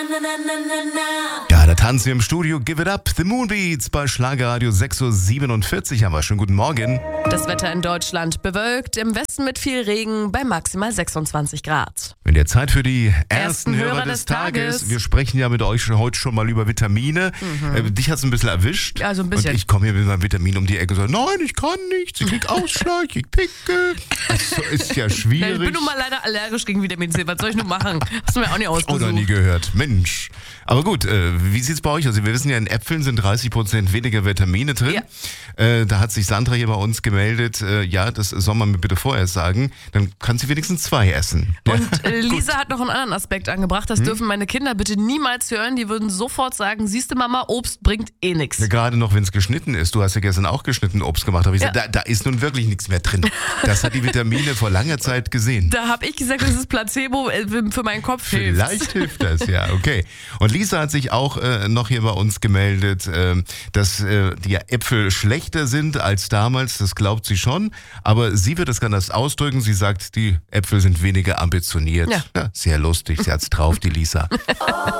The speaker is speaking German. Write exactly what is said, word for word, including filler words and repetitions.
Ja, da tanzen wir im Studio. Give it up, the Moonbeats bei Schlagerradio sechs Uhr siebenundvierzig haben wir. Schönen guten Morgen. Das Wetter in Deutschland bewölkt, im Westen mit viel Regen bei maximal sechsundzwanzig Grad. In der Zeit für die ersten, Ersten Hörer, Hörer des, des Tages. Tages. Wir sprechen ja mit euch schon heute schon mal über Vitamine. Mhm. Äh, dich hat es ein bisschen erwischt. Ja, so ein bisschen. Und ich komme hier mit meinem Vitamin um die Ecke und sage, nein, ich kann nichts, ich krieg Ausschlag, ich krieg Pickel. Das ist ja schwierig. Ich bin nun mal leider allergisch gegen Vitamin C. Was soll ich nun machen? Hast du mir auch nicht ausgesucht. Oder nie gehört. Mensch. Aber gut, äh, wie sieht's bei euch aus? Wir wissen ja, in Äpfeln sind dreißig Prozent weniger Vitamine drin. Ja. Äh, da hat sich Sandra hier bei uns gemeldet, äh, ja, das soll man mir bitte vorher sagen. Dann kann sie wenigstens zwei essen. Und äh, Lisa hat noch einen anderen Aspekt angebracht. Das hm? dürfen meine Kinder bitte niemals hören. Die würden sofort sagen, siehste Mama, Obst bringt eh nichts. Ja, gerade noch, wenn es geschnitten ist. Du hast ja gestern auch geschnitten Obst gemacht. Aber ich ja. gesagt, da, da ist nun wirklich nichts mehr drin. Das hat die Vitamine vor langer Zeit gesehen. Da habe ich gesagt, das ist Placebo für meinen Kopf. Vielleicht hilft das, ja, okay. Und Lisa hat sich auch äh, noch hier bei uns gemeldet, äh, dass äh, die Äpfel schlechter sind als damals. Das glaubt sie schon. Aber sie wird es ganz ausdrücken. Sie sagt, die Äpfel sind weniger ambitioniert. Ja. Ja, sehr lustig. Sie hat's drauf, die Lisa.